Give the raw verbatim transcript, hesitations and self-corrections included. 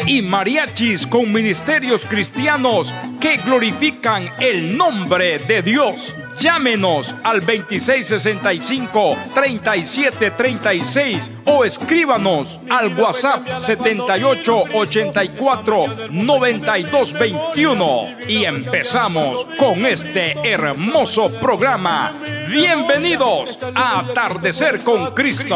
y mariachis con ministerios cristianos que glorifican el nombre de Dios. Llámenos al veintiséis sesenta y cinco, treinta y siete treinta y seis o escríbanos al WhatsApp setenta y ocho ochenta y cuatro noventa y dos veintiuno. Y empezamos con este hermoso programa. Bienvenidos a Atardecer con Cristo.